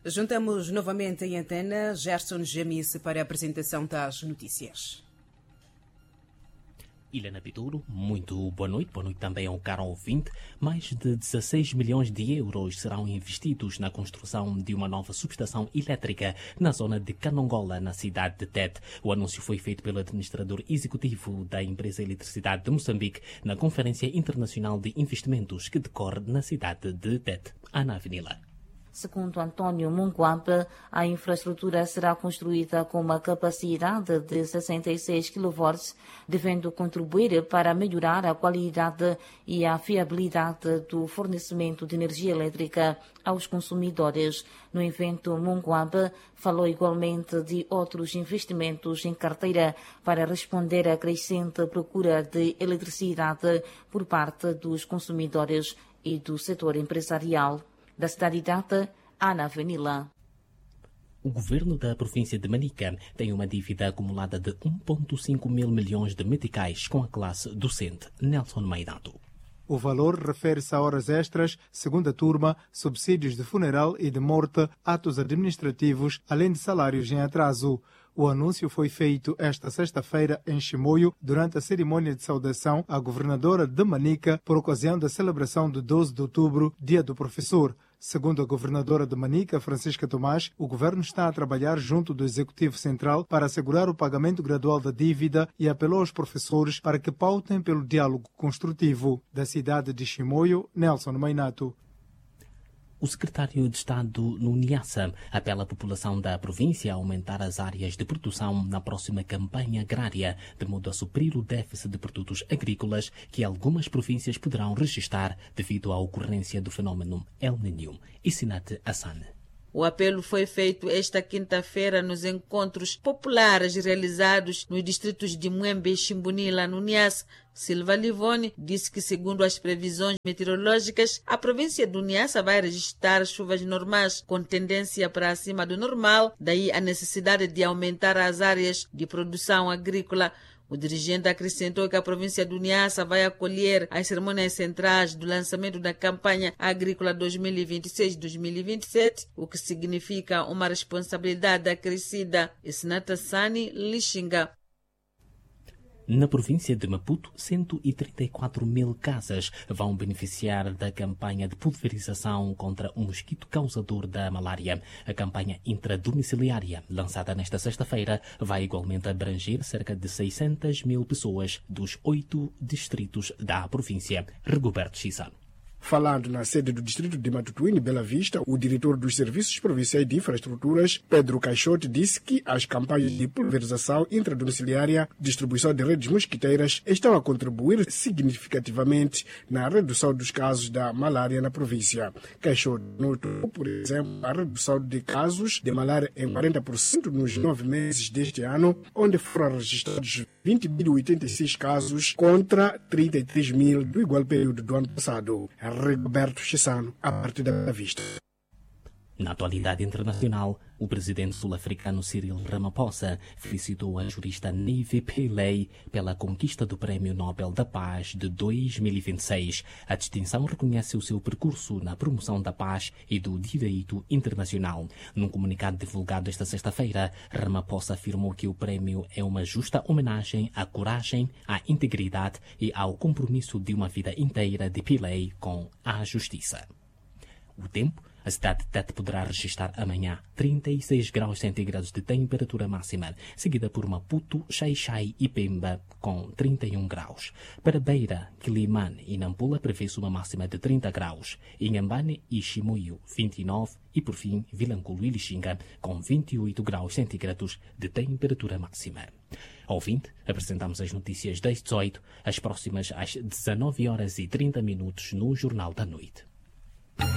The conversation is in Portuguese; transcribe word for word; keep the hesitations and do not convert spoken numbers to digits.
Juntamos novamente em antena Gerson Jamice para a apresentação das notícias. Helena Pituro, muito boa noite. Boa noite também ao caro ouvinte. Mais de dezasseis milhões de euros serão investidos na construção de uma nova subestação elétrica na zona de Canongola, na cidade de Tete. O anúncio foi feito pelo administrador executivo da empresa Eletricidade de Moçambique na Conferência Internacional de Investimentos que decorre na cidade de Tete. Ana Avenila. Segundo António Munguampe, a infraestrutura será construída com uma capacidade de sessenta e seis quilovolts, devendo contribuir para melhorar a qualidade e a fiabilidade do fornecimento de energia elétrica aos consumidores. No evento, Munguampe falou igualmente de outros investimentos em carteira para responder à crescente procura de eletricidade por parte dos consumidores e do setor empresarial. Da cidade de Tete, Ana Avenila. O governo da província de Manica tem uma dívida acumulada de um vírgula cinco mil milhões de meticais com a classe docente. Nelson Maidato. O valor refere-se a horas extras, segunda turma, subsídios de funeral e de morte, atos administrativos, além de salários em atraso. O anúncio foi feito esta sexta-feira em Chimoio, durante a cerimônia de saudação à governadora de Manica, por ocasião da celebração de doze de outubro, Dia do Professor. Segundo a governadora de Manica, Francisca Tomás, o governo está a trabalhar junto do Executivo Central para assegurar o pagamento gradual da dívida e apelou aos professores para que pautem pelo diálogo construtivo. Da cidade de Chimoio, Nelson Mainato. O secretário de Estado no Niassa apela à população da província a aumentar as áreas de produção na próxima campanha agrária, de modo a suprir o déficit de produtos agrícolas que algumas províncias poderão registrar devido à ocorrência do fenômeno El Niño. Isinat Hassan. O apelo foi feito esta quinta-feira nos encontros populares realizados nos distritos de Muembe e Chimbunila, no Niassa. Silva Livone disse que, segundo as previsões meteorológicas, a província do Niassa vai registrar chuvas normais com tendência para acima do normal, daí a necessidade de aumentar as áreas de produção agrícola. O dirigente acrescentou que a província do Niassa vai acolher as cerimônias centrais do lançamento da campanha agrícola dois mil e vinte e seis dois mil e vinte e sete, o que significa uma responsabilidade acrescida. Isnata Sani, Lixinga. Na província de Maputo, cento e trinta e quatro mil casas vão beneficiar da campanha de pulverização contra o mosquito causador da malária. A campanha intradomiciliária, lançada nesta sexta-feira, vai igualmente abranger cerca de seiscentas mil pessoas dos oito distritos da província. Rigoberto Chissano. Falando na sede do distrito de Matutuíne, Bela Vista, o diretor dos Serviços Provinciais de Infraestruturas, Pedro Caixote, disse que as campanhas de pulverização intradomiciliária, distribuição de redes mosquiteiras, estão a contribuir significativamente na redução dos casos da malária na província. Caixote notou, por exemplo, a redução de casos de malária em quarenta por cento nos nove meses deste ano, onde foram registrados vinte mil e oitenta e seis casos contra trinta e três mil do igual período do ano passado. Roberto Chissano, a partir da vista. Na atualidade internacional, o presidente sul-africano Cyril Ramaphosa felicitou a jurista Nivi Pillay pela conquista do Prémio Nobel da Paz de dois mil e vinte e seis. A distinção reconhece o seu percurso na promoção da paz e do direito internacional. Num comunicado divulgado esta sexta-feira, Ramaphosa afirmou que o prémio é uma justa homenagem à coragem, à integridade e ao compromisso de uma vida inteira de Pillay com a justiça. O tempo. A cidade de Tete poderá registrar amanhã trinta e seis graus centígrados de temperatura máxima, seguida por Maputo, Xai-Xai e Pemba com trinta e um graus. Para Beira, Quilimane e Nampula prevê-se uma máxima de trinta graus. Inhambane e Chimoio, vinte e nove e, por fim, Vilanculo e Lixinga com vinte e oito graus centígrados de temperatura máxima. Ao ouvinte, apresentamos as notícias das dezoito, as próximas às dezanove horas e trinta minutos no Jornal da Noite.